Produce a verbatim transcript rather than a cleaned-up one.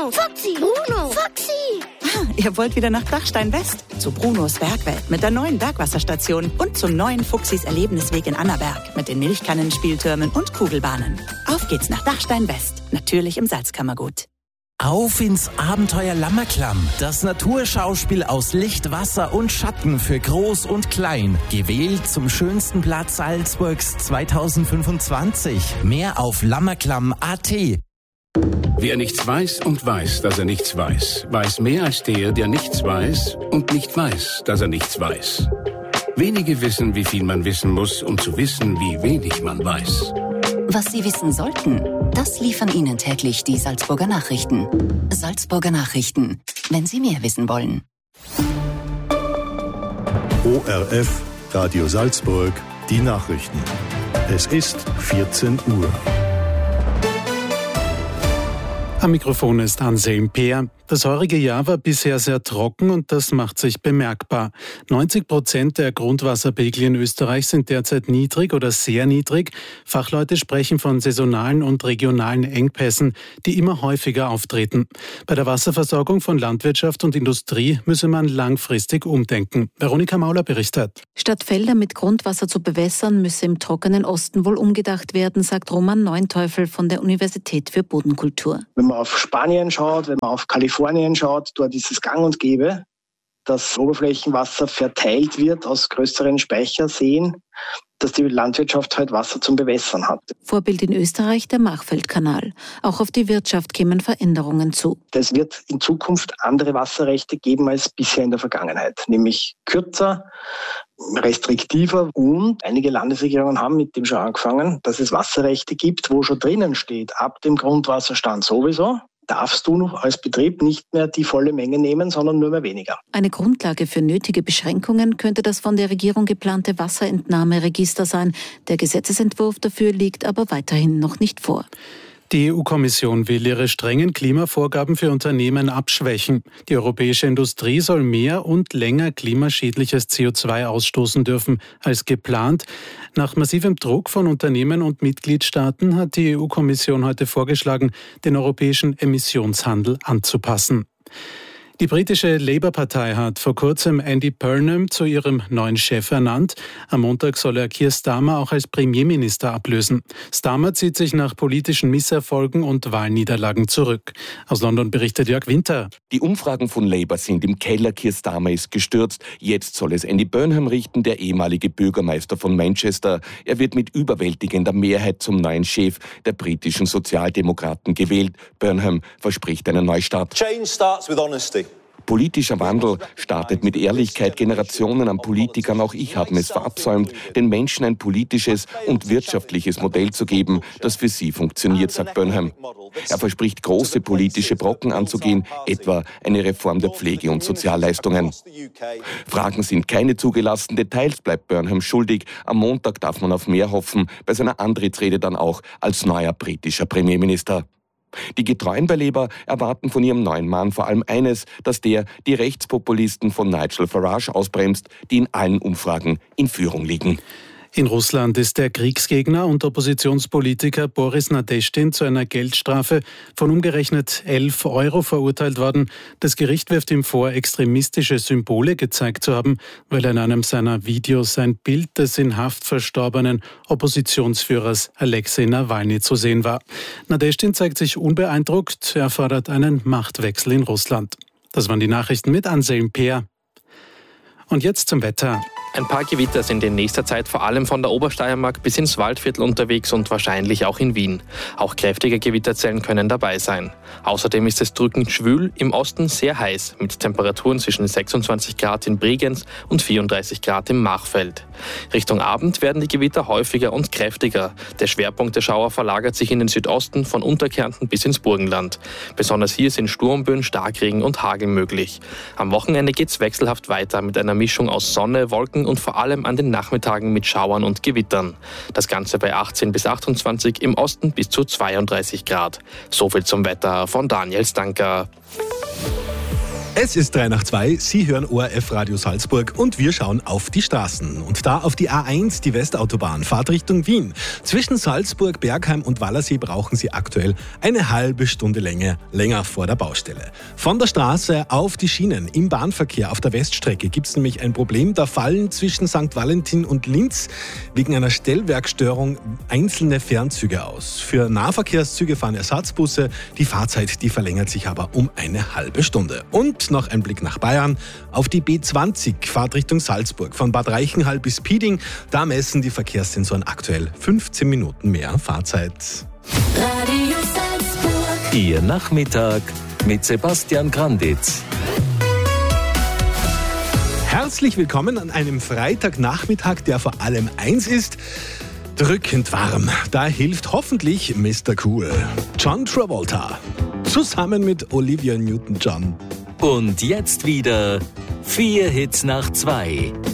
Bruno. Foxy. Bruno. Foxy. Ah, ihr wollt wieder nach Dachstein West? Zu Brunos Bergwelt mit der neuen Bergwasserstation und zum neuen Fuchsis Erlebnisweg in Annaberg mit den Milchkannen, Spieltürmen und Kugelbahnen. Auf geht's nach Dachstein West, natürlich im Salzkammergut. Auf ins Abenteuer Lammerklamm. Das Naturschauspiel aus Licht, Wasser und Schatten für Groß und Klein. Gewählt zum schönsten Platz Salzburgs zweitausendfünfundzwanzig. Mehr auf lammerklamm punkt a t. Wer nichts weiß und weiß, dass er nichts weiß, weiß mehr als der, der nichts weiß und nicht weiß, dass er nichts weiß. Wenige wissen, wie viel man wissen muss, um zu wissen, wie wenig man weiß. Was Sie wissen sollten, das liefern Ihnen täglich die Salzburger Nachrichten. Salzburger Nachrichten, wenn Sie mehr wissen wollen. O R F, Radio Salzburg, die Nachrichten. Es ist vierzehn Uhr. Am Mikrofon ist Anselm Peer. Das heurige Jahr war bisher sehr trocken und das macht sich bemerkbar. neunzig Prozent der Grundwasserpegel in Österreich sind derzeit niedrig oder sehr niedrig. Fachleute sprechen von saisonalen und regionalen Engpässen, die immer häufiger auftreten. Bei der Wasserversorgung von Landwirtschaft und Industrie müsse man langfristig umdenken. Veronika Mauler berichtet. Statt Felder mit Grundwasser zu bewässern, müsse im trockenen Osten wohl umgedacht werden, sagt Roman Neunteufel von der Universität für Bodenkultur. Wenn man auf Spanien schaut, wenn man auf Kalifornien schaut, dort ist es gang und gäbe, dass Oberflächenwasser verteilt wird aus größeren Speicherseen, dass die Landwirtschaft halt Wasser zum Bewässern hat. Vorbild in Österreich der Machfeldkanal. Auch auf die Wirtschaft kämen Veränderungen zu. Es wird in Zukunft andere Wasserrechte geben als bisher in der Vergangenheit, nämlich kürzer, restriktiver, und einige Landesregierungen haben mit dem schon angefangen, dass es Wasserrechte gibt, wo schon drinnen steht, ab dem Grundwasserstand sowieso darfst du noch als Betrieb nicht mehr die volle Menge nehmen, sondern nur mehr weniger. Eine Grundlage für nötige Beschränkungen könnte das von der Regierung geplante Wasserentnahmeregister sein. Der Gesetzesentwurf dafür liegt aber weiterhin noch nicht vor. Die E U-Kommission will ihre strengen Klimavorgaben für Unternehmen abschwächen. Die europäische Industrie soll mehr und länger klimaschädliches C O zwei ausstoßen dürfen als geplant. Nach massivem Druck von Unternehmen und Mitgliedstaaten hat die E U-Kommission heute vorgeschlagen, den europäischen Emissionshandel anzupassen. Die britische Labour-Partei hat vor kurzem Andy Burnham zu ihrem neuen Chef ernannt. Am Montag soll er Keir Starmer auch als Premierminister ablösen. Starmer zieht sich nach politischen Misserfolgen und Wahlniederlagen zurück. Aus London berichtet Jörg Winter. Die Umfragen von Labour sind im Keller. Keir Starmer ist gestürzt. Jetzt soll es Andy Burnham richten, der ehemalige Bürgermeister von Manchester. Er wird mit überwältigender Mehrheit zum neuen Chef der britischen Sozialdemokraten gewählt. Burnham verspricht einen Neustart. Change starts with honesty. Politischer Wandel startet mit Ehrlichkeit. Generationen an Politikern, auch ich, haben es verabsäumt, den Menschen ein politisches und wirtschaftliches Modell zu geben, das für sie funktioniert, sagt Burnham. Er verspricht, große politische Brocken anzugehen, etwa eine Reform der Pflege- und Sozialleistungen. Fragen sind keine zugelassen, Details bleibt Burnham schuldig. Am Montag darf man auf mehr hoffen, bei seiner Antrittsrede dann auch als neuer britischer Premierminister. Die Getreuen bei Labour erwarten von ihrem neuen Mann vor allem eines, dass der die Rechtspopulisten von Nigel Farage ausbremst, die in allen Umfragen in Führung liegen. In Russland ist der Kriegsgegner und Oppositionspolitiker Boris Nadeschdin zu einer Geldstrafe von umgerechnet elf Euro verurteilt worden. Das Gericht wirft ihm vor, extremistische Symbole gezeigt zu haben, weil in einem seiner Videos ein Bild des in Haft verstorbenen Oppositionsführers Alexei Nawalny zu sehen war. Nadeschdin zeigt sich unbeeindruckt. Er fordert einen Machtwechsel in Russland. Das waren die Nachrichten mit Anselm Peer. Und jetzt zum Wetter. Ein paar Gewitter sind in nächster Zeit vor allem von der Obersteiermark bis ins Waldviertel unterwegs und wahrscheinlich auch in Wien. Auch kräftige Gewitterzellen können dabei sein. Außerdem ist es drückend schwül, im Osten sehr heiß, mit Temperaturen zwischen sechsundzwanzig Grad in Bregenz und vierunddreißig Grad im Machfeld. Richtung Abend werden die Gewitter häufiger und kräftiger. Der Schwerpunkt der Schauer verlagert sich in den Südosten von Unterkärnten bis ins Burgenland. Besonders hier sind Sturmböen, Starkregen und Hagel möglich. Am Wochenende geht's wechselhaft weiter mit einer Mischung aus Sonne, Wolken und vor allem an den Nachmittagen mit Schauern und Gewittern. Das Ganze bei achtzehn bis achtundzwanzig, im Osten bis zu zweiunddreißig Grad. So viel zum Wetter von Daniel Stanker. Es ist drei nach zwei, Sie hören O R F Radio Salzburg und wir schauen auf die Straßen. Und da auf die A eins, die Westautobahn, Fahrt Richtung Wien. Zwischen Salzburg, Bergheim und Wallersee brauchen Sie aktuell eine halbe Stunde länger, länger vor der Baustelle. Von der Straße auf die Schienen. Im Bahnverkehr auf der Weststrecke gibt es nämlich ein Problem. Da fallen zwischen Sankt Valentin und Linz wegen einer Stellwerkstörung einzelne Fernzüge aus. Für Nahverkehrszüge fahren Ersatzbusse. Die Fahrzeit, die verlängert sich aber um eine halbe Stunde. Und noch ein Blick nach Bayern. Auf die B zwanzig, Fahrt Richtung Salzburg. Von Bad Reichenhall bis Pieding. Da messen die Verkehrssensoren aktuell fünfzehn Minuten mehr Fahrzeit. Radio Salzburg. Ihr Nachmittag mit Sebastian Granditz. Herzlich willkommen an einem Freitagnachmittag, der vor allem eins ist: drückend warm. Da hilft hoffentlich Mister Cool. John Travolta. Zusammen mit Olivia Newton-John. Und jetzt wieder vier Hits nach zwei.